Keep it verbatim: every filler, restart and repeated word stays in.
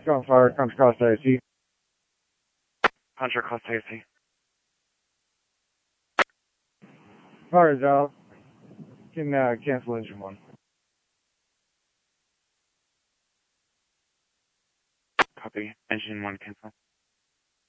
Gunfire, Contra Costa A C. Contra Costa A C. Fire job. Can uh, cancel engine one. Copy. Engine one cancel.